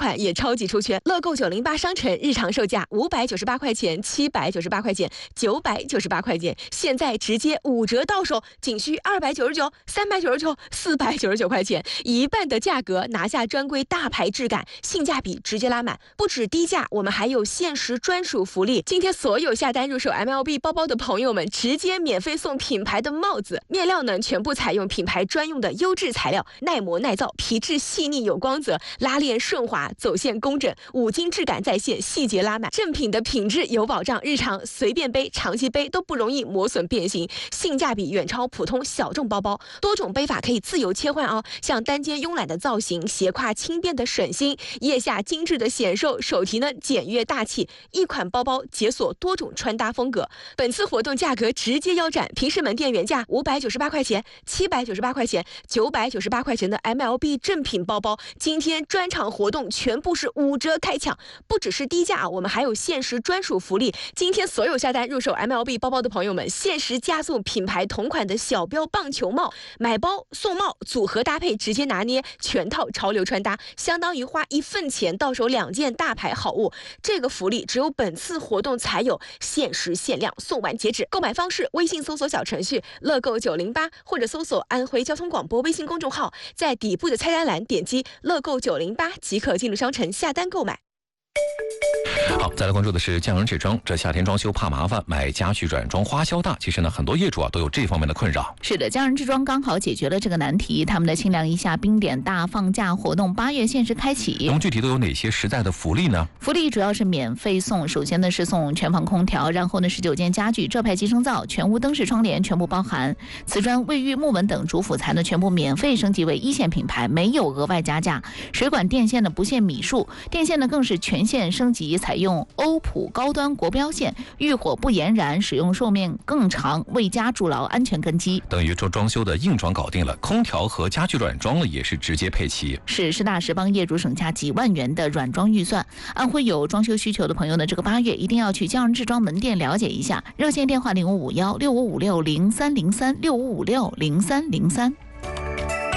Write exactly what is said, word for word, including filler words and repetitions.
款也超级出圈。乐购九零八商城日常售价五百九十八块钱、七百九十八块钱、九百九十八块钱，现在直接五折到手，仅需二百九十九、三百九十九、四百九十九块钱，一半的价格拿下专柜大牌质感，性价比直接拉满。不止低价，我们还有限时专属福利，今天所有下单入手 M L B 包包的朋友们，直接免费送品牌的帽子，面料呢全部采用品牌专用的优质材料，耐磨耐造，皮质细腻有光泽，拉链顺滑，走线工整，五金质感在线，细节拉满，正品的品质有保障，日常随便背、长期背都不容易磨损变形，性价比远超普通小众包包，多种背法可以自由切换哦，像单肩慵懒的造型，斜挎轻便的省心，腋下精致的显瘦，手提呢简约大气，一款包包解锁多种穿搭风格。本次活动价格直接腰斩，平时门店原价五百九十八块钱、七百九十八块钱、九百九十八块钱的 M L B 正品包包，今天专场活动全部是五折开抢，不只是低价，我们还有限时专属福利。今天所有下单入手 M L B 包包的朋友们，限时加送品牌同款的小标棒球帽，买包送帽，组合搭配直接拿捏，全套潮流穿搭，相当于花一份钱到手两件大牌好物。这个福利只有本次活动才有，限时限量，送完截止。购买方式：微信搜索小程序乐购九零八，或者搜索安徽交通广播微信公众号，在底部的菜单栏点击乐购九零八即可进入商城下单购买。 好，再来关注的是匠人制装。这夏天装修怕麻烦，买家具软装花销大。其实呢，很多业主啊都有这方面的困扰。 是的，匠人制装刚好解决了这个难题。他们的清凉一下冰点大放价活动八月限时开启。 那么具体都有哪些实在的福利呢？ 福利主要是免费送，首先呢是送全房空调，然后呢十九件家具，浙派集成灶、全屋灯饰窗帘全部包含，瓷砖、卫浴、木纹等主辅材呢全部免费升级为一线品牌，没有额外加价。水管电线呢不限米数，电线呢更是全线升级，采用欧普高端国标线，遇火不延燃，使用寿命更长，为家筑牢安全根基。 等于说装修的硬装搞定了，空调和家具软装了也是直接配齐， 是实打实帮业主省下几万元的软装预算。安徽有装修需求的朋友呢，这个八月一定要去匠人制装门店了解一下，热线电话零五五幺六五五六零三零三六五五六零三零三。